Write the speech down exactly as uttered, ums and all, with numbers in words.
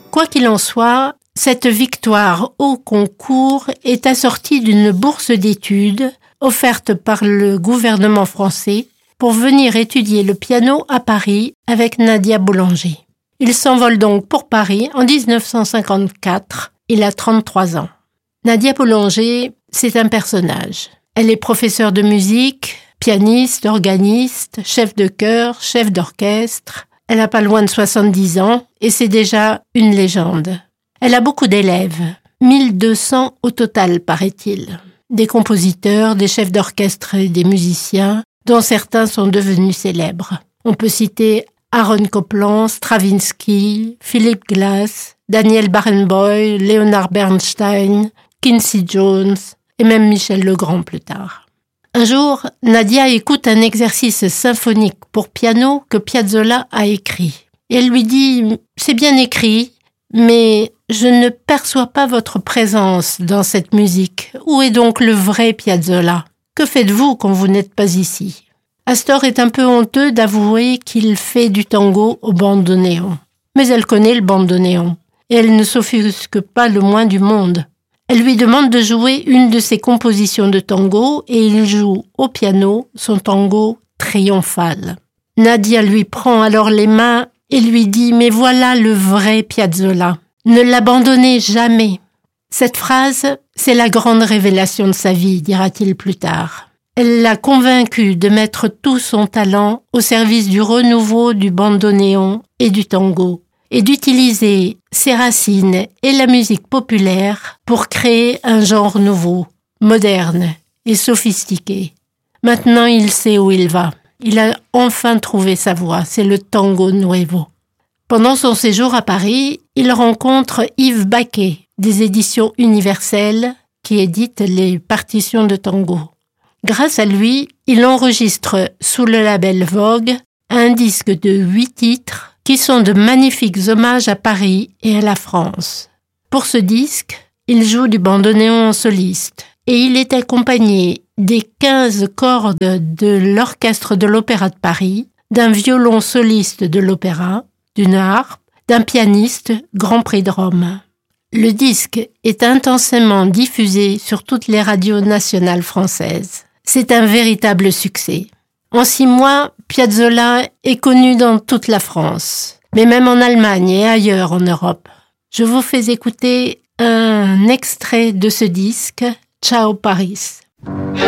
Quoi qu'il en soit, cette victoire au concours est assortie d'une bourse d'études offerte par le gouvernement français pour venir étudier le piano à Paris avec Nadia Boulanger. Il s'envole donc pour Paris en dix-neuf cent cinquante-quatre. Il a trente-trois ans. Nadia Boulanger, c'est un personnage. Elle est professeure de musique, pianiste, organiste, chef de chœur, chef d'orchestre. Elle a pas loin de soixante-dix ans et c'est déjà une légende. Elle a beaucoup d'élèves, mille deux cents au total, paraît-il. Des compositeurs, des chefs d'orchestre et des musiciens, dont certains sont devenus célèbres. On peut citer Aaron Copland, Stravinsky, Philip Glass, Daniel Barenboim, Leonard Bernstein, Quincy Jones et même Michel Legrand plus tard. Un jour, Nadia écoute un exercice symphonique pour piano que Piazzolla a écrit. Et elle lui dit « C'est bien écrit, mais je ne perçois pas votre présence dans cette musique. Où est donc le vrai Piazzolla? Que faites-vous quand vous n'êtes pas ici ?» Astor est un peu honteux d'avouer qu'il fait du tango au bandoneon. Mais elle connaît le bandoneon, et elle ne s'offusque pas le moins du monde. Elle lui demande de jouer une de ses compositions de tango, et il joue au piano son tango triomphal. Nadia lui prend alors les mains et lui dit « Mais voilà le vrai Piazzolla. Ne l'abandonnez jamais. » Cette phrase, c'est la grande révélation de sa vie, dira-t-il plus tard. Elle l'a convaincu de mettre tout son talent au service du renouveau du bandoneon et du tango, et d'utiliser ses racines et la musique populaire pour créer un genre nouveau, moderne et sophistiqué. Maintenant, il sait où il va. Il a enfin trouvé sa voie, c'est le tango nuevo. Pendant son séjour à Paris, il rencontre Yves Baquet, des éditions universelles, qui éditent les partitions de tango. Grâce à lui, il enregistre sous le label Vogue un disque de huit titres qui sont de magnifiques hommages à Paris et à la France. Pour ce disque, il joue du bandoneon en soliste et il est accompagné des quinze cordes de l'orchestre de l'Opéra de Paris, d'un violon soliste de l'opéra, d'une harpe, d'un pianiste Grand Prix de Rome. Le disque est intensément diffusé sur toutes les radios nationales françaises. C'est un véritable succès. En six mois, Piazzolla est connu dans toute la France, mais même en Allemagne et ailleurs en Europe. Je vous fais écouter un extrait de ce disque, Ciao Paris.